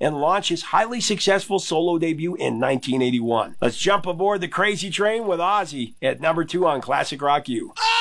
and launch his highly successful solo debut in 1981. Let's jump aboard the crazy train with Ozzy at number 2 on Classic Rock U.